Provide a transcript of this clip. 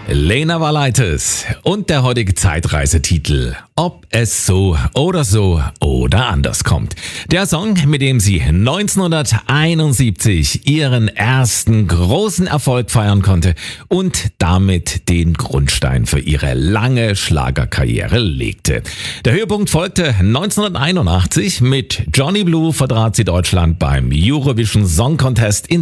Lena Valaitis und der heutige Zeitreisetitel Ob es so oder anders kommt. Der Song, mit dem sie 1971 ihren ersten großen Erfolg feiern konnte und damit den Grundstein für ihre lange Schlagerkarriere legte. Der Höhepunkt folgte 1981. Mit Johnny Blue vertrat sie Deutschland beim Eurovision Song Contest in